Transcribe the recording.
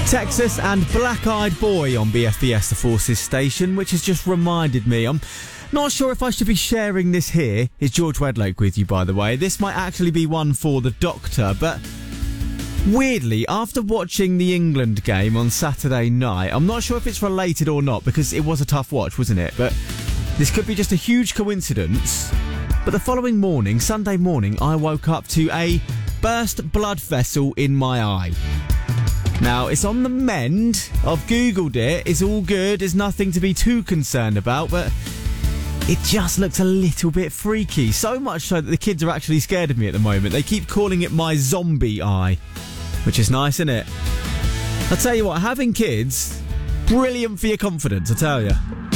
Texas and Black Eyed Boy on BFBS The Forces station, which has just reminded me, I'm not sure if I should be sharing this here. Is George Wedloke with you, by the way? This might actually be one for the doctor, but weirdly, after watching the England game on Saturday night, I'm not sure if it's related or not, because it was a tough watch, wasn't it? But this could be just a huge coincidence. But the following morning, Sunday morning, I woke up to a burst blood vessel in my eye. Now, it's on the mend. I've Googled it. It's all good. There's nothing to be too concerned about, but it just looks a little bit freaky. So much so that the kids are actually scared of me at the moment. They keep calling it my zombie eye, which is nice, isn't it? I'll tell you what, having kids, brilliant for your confidence, I tell you.